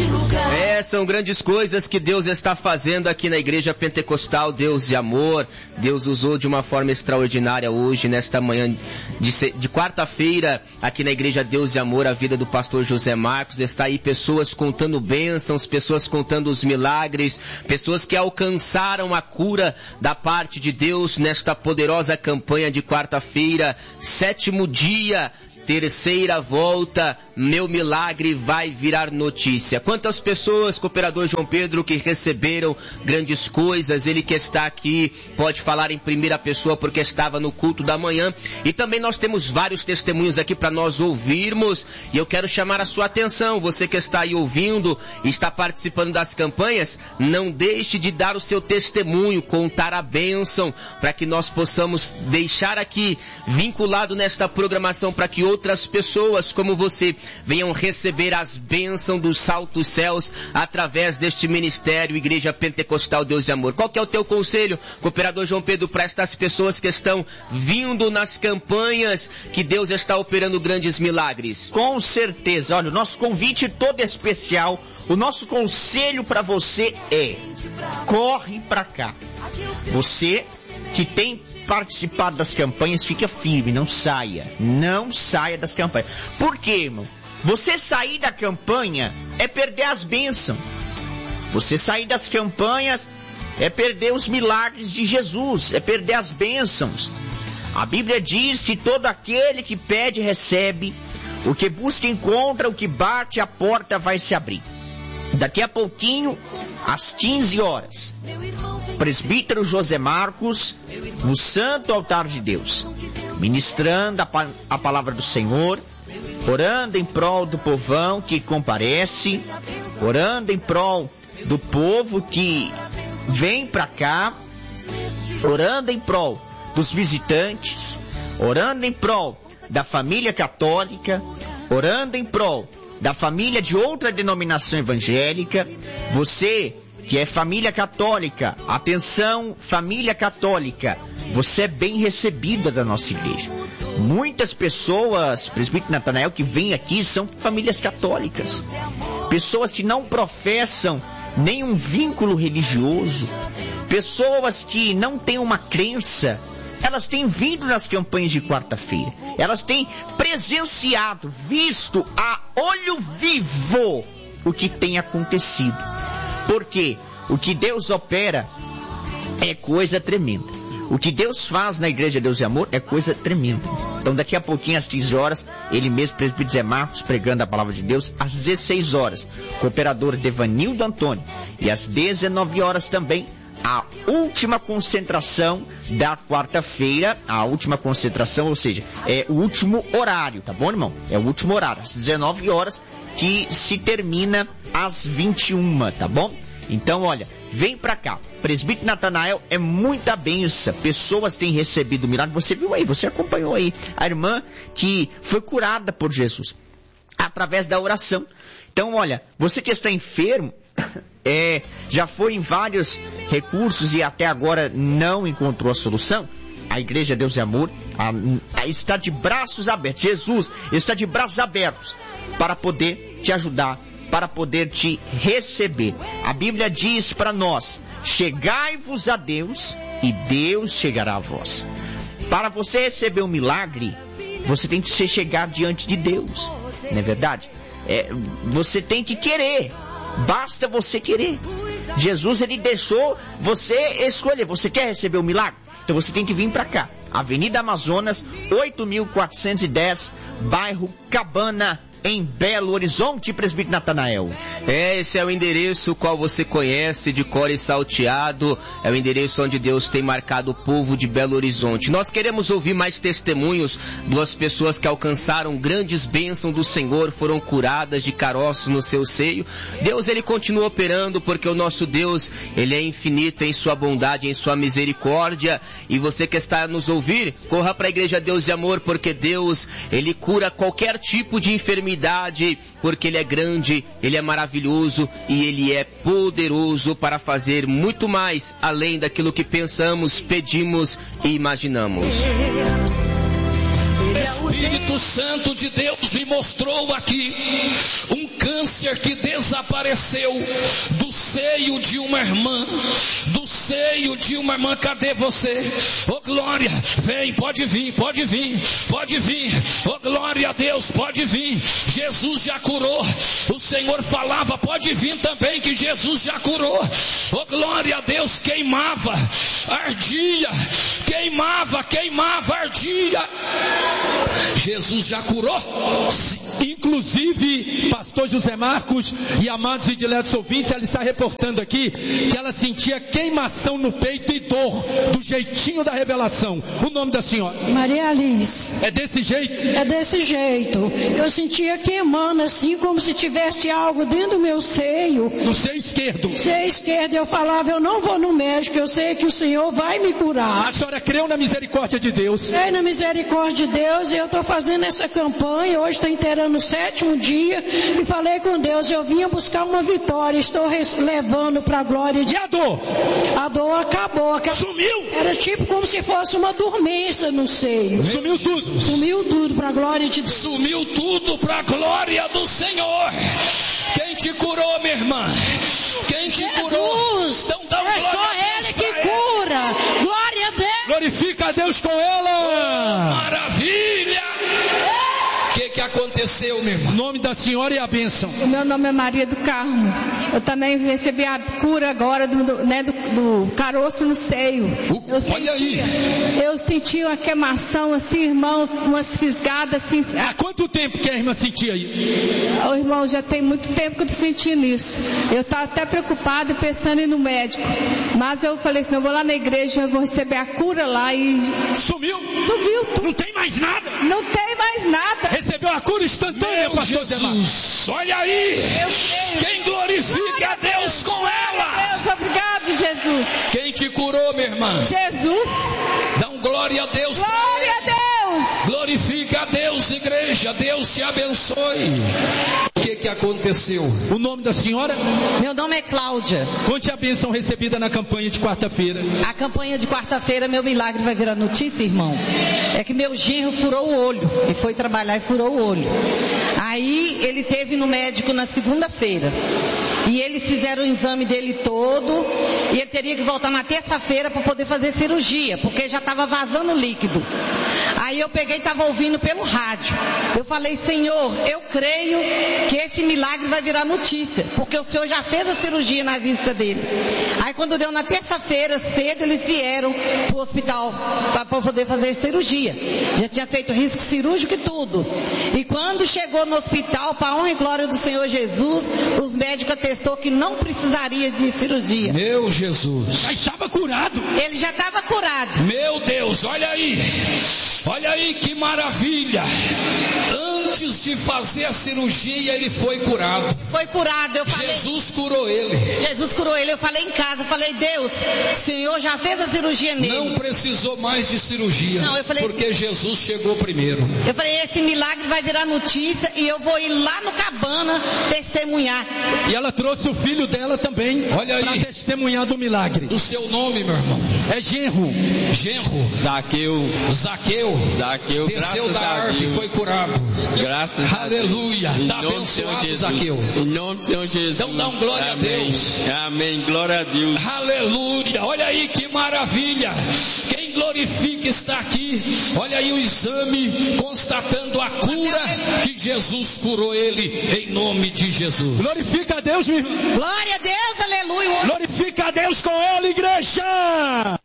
São grandes coisas que Deus está fazendo aqui na Igreja Pentecostal, Deus de amor. Deus usou de uma forma extraordinária hoje, nesta manhã de quarta-feira, aqui na Igreja Deus de Amor, a vida do pastor José Marcos. Está aí pessoas contando bênçãos, pessoas contando os milagres, pessoas que alcançaram a cura da parte de Deus nesta poderosa campanha de quarta-feira, 7º dia, terceira volta, meu milagre vai virar notícia. Quantas pessoas, cooperador João Pedro, que receberam grandes coisas, ele que está aqui pode falar em primeira pessoa porque estava no culto da manhã. E também nós temos vários testemunhos aqui para nós ouvirmos, e eu quero chamar a sua atenção, você que está aí ouvindo e está participando das campanhas, não deixe de dar o seu testemunho, contar a bênção, para que nós possamos deixar aqui vinculado nesta programação, para que outras pessoas como você venham receber as bênçãos dos altos céus através deste ministério Igreja Pentecostal Deus de Amor. Qual que é o teu conselho, cooperador João Pedro, para estas pessoas que estão vindo nas campanhas que Deus está operando grandes milagres? Com certeza, olha, o nosso convite todo especial, o nosso conselho para você é: corre para cá. Você que tem participado das campanhas, fica firme, não saia das campanhas. Por quê, irmão? Você sair da campanha é perder as bênçãos. Você sair das campanhas é perder os milagres de Jesus, é perder as bênçãos. A Bíblia diz que todo aquele que pede recebe, o que busca encontra, o que bate a porta vai se abrir. Daqui a pouquinho, às 15 horas, presbítero José Marcos, no Santo Altar de Deus, ministrando a palavra do Senhor, orando em prol do povão que comparece, orando em prol do povo que vem para cá, orando em prol dos visitantes, orando em prol da família católica, orando em prol da família de outra denominação evangélica. Você que é família católica, atenção, família católica, você é bem recebida da nossa igreja. Muitas pessoas, presbítero Natanael, que vêm aqui são famílias católicas, pessoas que não professam nenhum vínculo religioso, pessoas que não têm uma crença. Elas têm vindo nas campanhas de quarta-feira, elas têm presenciado, visto a olho vivo o que tem acontecido. Porque o que Deus opera é coisa tremenda. O que Deus faz na Igreja Deus e Amor é coisa tremenda. Então daqui a pouquinho, às 15 horas, ele mesmo, presbítero Zé Marcos, pregando a palavra de Deus. Às 16 horas, cooperador Devanildo Antônio. E às 19 horas também, a última concentração da quarta-feira, a última concentração, ou seja, é o último horário, tá bom, irmão? É o último horário, às 19 horas, que se termina às 21, tá bom? Então, olha, vem pra cá. Presbítero Natanael é muita bênção. Pessoas têm recebido milagre. Você viu aí, você acompanhou aí a irmã que foi curada por Jesus através da oração. Então, olha, você que está enfermo, já foi em vários recursos e até agora não encontrou a solução. A Igreja Deus e Amor está de braços abertos. Jesus está de braços abertos para poder te ajudar, para poder te receber. A Bíblia diz para nós: chegai-vos a Deus e Deus chegará a vós. Para você receber um milagre, você tem que se chegar diante de Deus, não é verdade? Você tem que querer, basta você querer. Jesus, ele deixou você escolher. Você quer receber um milagre? Então você tem que vir para cá. Avenida Amazonas, 8.410, bairro Cabana, em Belo Horizonte, presbítero Natanael. Esse é o endereço qual você conhece de cor e salteado. É o endereço onde Deus tem marcado o povo de Belo Horizonte. Nós queremos ouvir mais testemunhos das pessoas que alcançaram grandes bênçãos do Senhor, foram curadas de caroços no seu seio. Deus, ele continua operando, porque o nosso Deus, ele é infinito em sua bondade, em sua misericórdia. E você que está a nos ouvir, corra para a Igreja Deus de Amor, porque Deus, ele cura qualquer tipo de enfermidade, porque ele é grande, ele é maravilhoso e ele é poderoso para fazer muito mais além daquilo que pensamos, pedimos e imaginamos. Espírito Santo de Deus me mostrou aqui um câncer que desapareceu do seio de uma irmã. Do seio de uma irmã. Cadê você? Ô glória, vem, pode vir, pode vir, pode vir. Ô glória a Deus, pode vir. Jesus já curou. O Senhor falava, pode vir também, que Jesus já curou. Ô glória a Deus, queimava, ardia, queimava, ardia. Jesus já curou. Inclusive, pastor José Marcos e amados e diletos ouvintes, ela está reportando aqui que ela sentia queimação no peito e dor, do jeitinho da revelação. O nome da senhora? Maria Alice. É desse jeito? É desse jeito. Eu sentia queimando assim, como se tivesse algo dentro do meu seio. No seio esquerdo? Seio esquerdo. Eu falava, eu não vou no médico, eu sei que o Senhor vai me curar. A senhora creu na misericórdia de Deus? Creio na misericórdia de Deus, e eu estou fazendo essa campanha, hoje estou inteirando o 7º dia, e falei com Deus, eu vinha buscar uma vitória, estou levando para a glória de Deus. E a dor? A dor acabou. Sumiu? Era tipo como se fosse uma dormência no seio. Sumiu tudo? Sumiu tudo para a glória de Deus. Sumiu tudo para a glória do Senhor. Quem te curou, minha irmã? Quem te curou? Então dá um glória a Deus. É só Ele que cura. Glória a Deus. Glorifica a Deus com ela. Oh, maravilha. O que aconteceu, meu irmão? O nome da senhora e a bênção. O meu nome é Maria do Carmo. Eu também recebi a cura agora do caroço no seio. Eu senti uma queimação assim, irmão, umas fisgadas assim. Há quanto tempo que a irmã sentia isso? O irmão, já tem muito tempo que eu tô sentindo isso. Eu estava até preocupada e pensando em ir no médico. Mas eu falei assim, eu vou lá na igreja, eu vou receber a cura lá e... Sumiu? Sumiu. Não tem mais nada? Não tem mais nada. Recebeu a cura instantânea, meu pastor Jesus. Olha aí. Quem glorifica a Deus com ela. Deus, obrigado, Jesus. Quem te curou, minha irmã? Jesus. Dá um glória a Deus. Glória a Deus. Glorifica a Deus, igreja. Deus te abençoe. O que aconteceu? O nome da senhora? Meu nome é Cláudia. Conte a bênção recebida na campanha de quarta-feira. A campanha de quarta-feira, meu milagre vai virar notícia, irmão. É que meu genro furou o olho. E foi trabalhar e furou o olho. Aí ele teve no médico na segunda-feira. E eles fizeram o exame dele todo. E ele teria que voltar na terça-feira para poder fazer cirurgia. Porque já estava vazando líquido. Aí eu peguei e estava ouvindo pelo rádio. Eu falei, Senhor, eu creio que esse milagre vai virar notícia. Porque o Senhor já fez a cirurgia na vista dele. Aí quando deu na terça-feira, cedo, eles vieram para o hospital para poder fazer cirurgia. Já tinha feito risco cirúrgico e tudo. E quando chegou no hospital, para a honra e glória do Senhor Jesus, os médicos atestou que não precisaria de cirurgia. Meu Jesus. Já estava curado. Ele já estava curado. Meu Deus, olha aí. Olha aí que maravilha. Antes de fazer a cirurgia, ele foi curado. Foi curado, eu falei. Jesus curou ele. Jesus curou ele. Eu falei em casa, eu falei, Deus, o Senhor já fez a cirurgia nele. Não precisou mais de cirurgia. Não, eu falei, porque Jesus chegou primeiro. Eu falei, esse milagre vai virar notícia e eu vou ir lá no Cabana testemunhar. E ela trouxe o filho dela também. Olha aí. Para testemunhar do milagre. O seu nome, meu irmão? É genro. Genro. Zaqueu. Desceu da árvore e foi curado. Graças Aleluia. a Deus. Está abençoado, Zaqueu. Em nome do Senhor Jesus. Então dá um glória Amém. a Deus. Amém. Glória a Deus. Aleluia. Olha aí que maravilha. Quem glorifica está aqui. Olha aí o exame constatando a cura que Jesus curou ele em nome de Jesus. Glorifica a Deus, meu irmão. Glória a Deus, aleluia. Glorifica a Deus com ela, igreja.